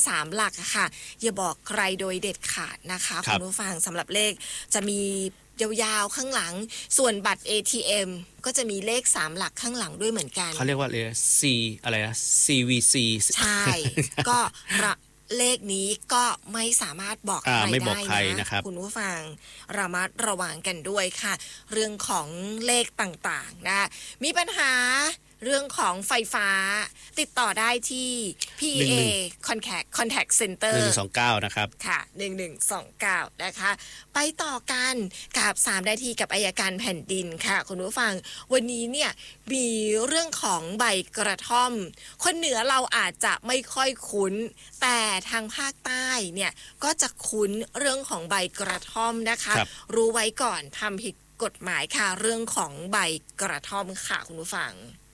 3หลักอะค่ะอย่าบอกใครโดยเด็ดขาดนะคะคุณผู้ฟังสำหรับเลขจะมียาวๆข้างหลังส่วนบัตร ATM ก็จะมีเลข3หลักข้างหลังด้วยเหมือนกันเขาเรียกว่าC อะไรนะ CVC ใช่ ก็เลขนี้ก็ไม่สามารถบอกใครได้นะคุณผู้ฟังระมัดระวังกันด้วยค่ะเรื่องของเลขต่างๆนะมีปัญหาเรื่องของไฟฟ้าติดต่อได้ที่ PA Contact Center 1129นะครับค่ะ1129นะคะไปต่อกันกับ3นาทีกับอัยการแผ่นดินค่ะคุณผู้ฟังวันนี้เนี่ยมีเรื่องของใบกระท่อมคนเหนือเราอาจจะไม่ค่อยคุ้นแต่ทางภาคใต้เนี่ยก็จะคุ้นเรื่องของใบกระท่อมนะคะรู้ไว้ก่อนทำผิดกฎหมายค่ะเรื่องของใบกระท่อมค่ะคุณผู้ฟัง